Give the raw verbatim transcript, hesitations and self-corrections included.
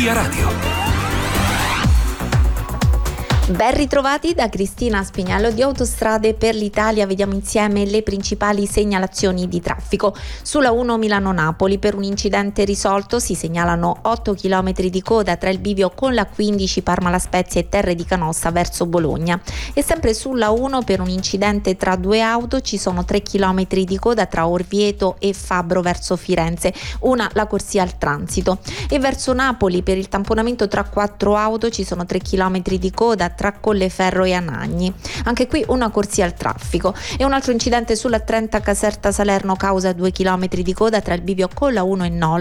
Via Radio. Ben ritrovati da Cristina Spinello di Autostrade per l'Italia. Vediamo insieme le principali segnalazioni di traffico. Sulla uno Milano-Napoli per un incidente risolto si segnalano otto chilometri di coda tra il bivio con la quindici Parma La Spezia e Terre di Canossa verso Bologna. E sempre sulla uno per un incidente tra due auto ci sono tre chilometri di coda tra Orvieto e Fabbro verso Firenze, una la corsia al transito. E verso Napoli per il tamponamento tra quattro auto ci sono tre chilometri di coda tra Colleferro e Anagni. Anche qui una corsia al traffico. E un altro incidente sulla trenta Caserta Salerno causa due chilometri di coda tra il bivio con la uno e Nola